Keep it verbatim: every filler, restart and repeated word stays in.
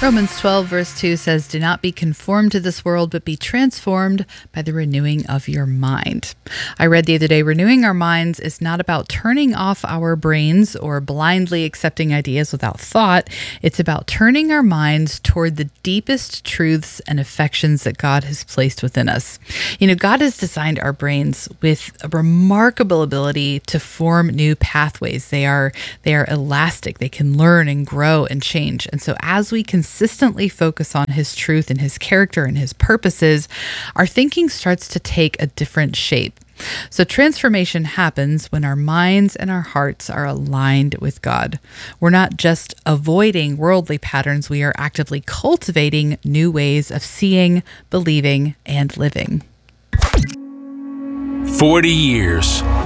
Romans twelve, verse two says, "Do not be conformed to this world, but be transformed by the renewing of your mind." I read the other day, renewing our minds is not about turning off our brains or blindly accepting ideas without thought. It's about turning our minds toward the deepest truths and affections that God has placed within us. You know, God has designed our brains with a remarkable ability to form new pathways. They are, they are elastic. They can learn and grow and change. And so as we consistently focus on his truth and his character and his purposes, our thinking starts to take a different shape. So transformation happens when our minds and our hearts are aligned with God. We're not just avoiding worldly patterns, we are actively cultivating new ways of seeing, believing, and living. forty years.